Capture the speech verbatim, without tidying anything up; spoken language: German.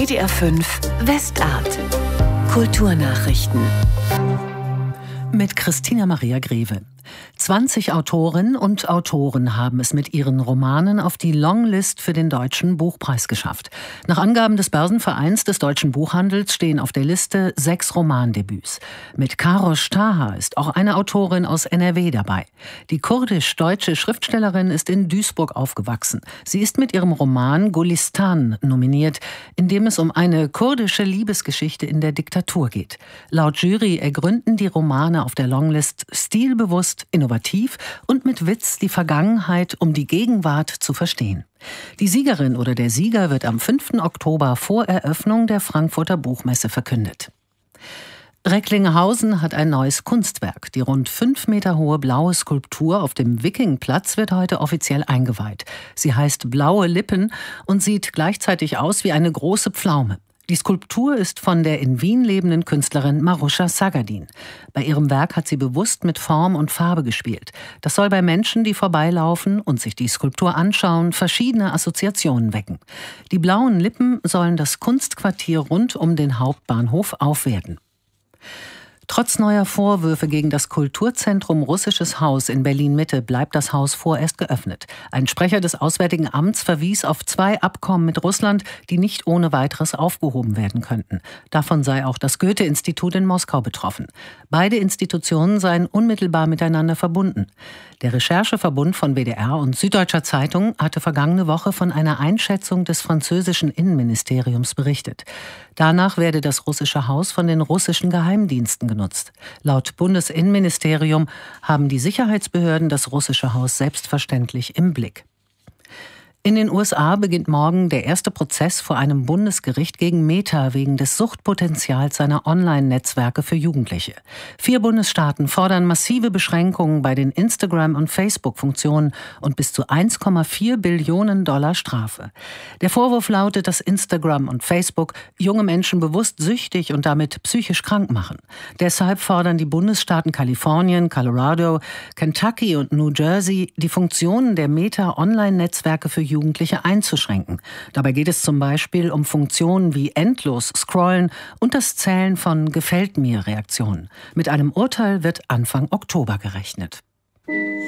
W D R fünf Westart. Kulturnachrichten. Mit Christina Maria Greve. zwanzig Autorinnen und Autoren haben es mit ihren Romanen auf die Longlist für den Deutschen Buchpreis geschafft. Nach Angaben des Börsenvereins des deutschen Buchhandels stehen auf der Liste sechs Romandebüts. Mit Karosh Taha ist auch eine Autorin aus N R W dabei. Die kurdisch-deutsche Schriftstellerin ist in Duisburg aufgewachsen. Sie ist mit ihrem Roman Gulistan nominiert, in dem es um eine kurdische Liebesgeschichte in der Diktatur geht. Laut Jury ergründen die Romane auf der Longlist stilbewusst, innovativ und mit Witz die Vergangenheit, um die Gegenwart zu verstehen. Die Siegerin oder der Sieger wird am fünften Oktober vor Eröffnung der Frankfurter Buchmesse verkündet. Recklinghausen hat ein neues Kunstwerk. Die rund fünf Meter hohe blaue Skulptur auf dem Wikingplatz wird heute offiziell eingeweiht. Sie heißt Blaue Lippen und sieht gleichzeitig aus wie eine große Pflaume. Die Skulptur ist von der in Wien lebenden Künstlerin Marusha Sagadin. Bei ihrem Werk hat sie bewusst mit Form und Farbe gespielt. Das soll bei Menschen, die vorbeilaufen und sich die Skulptur anschauen, verschiedene Assoziationen wecken. Die blauen Lippen sollen das Kunstquartier rund um den Hauptbahnhof aufwerten. Trotz neuer Vorwürfe gegen das Kulturzentrum Russisches Haus in Berlin-Mitte bleibt das Haus vorerst geöffnet. Ein Sprecher des Auswärtigen Amts verwies auf zwei Abkommen mit Russland, die nicht ohne weiteres aufgehoben werden könnten. Davon sei auch das Goethe-Institut in Moskau betroffen. Beide Institutionen seien unmittelbar miteinander verbunden. Der Rechercheverbund von W D R und Süddeutscher Zeitung hatte vergangene Woche von einer Einschätzung des französischen Innenministeriums berichtet. Danach werde das Russische Haus von den russischen Geheimdiensten genutzt. Laut Bundesinnenministerium haben die Sicherheitsbehörden das Russische Haus selbstverständlich im Blick. In den U S A beginnt morgen der erste Prozess vor einem Bundesgericht gegen Meta wegen des Suchtpotenzials seiner Online-Netzwerke für Jugendliche. Vier Bundesstaaten fordern massive Beschränkungen bei den Instagram- und Facebook-Funktionen und bis zu eins Komma vier Billionen Dollar Strafe. Der Vorwurf lautet, dass Instagram und Facebook junge Menschen bewusst süchtig und damit psychisch krank machen. Deshalb fordern die Bundesstaaten Kalifornien, Colorado, Kentucky und New Jersey, die Funktionen der Meta-Online-Netzwerke für Jugendliche einzuschränken. Dabei geht es zum Beispiel um Funktionen wie endlos Scrollen und das Zählen von Gefällt-mir-Reaktionen. Mit einem Urteil wird Anfang Oktober gerechnet.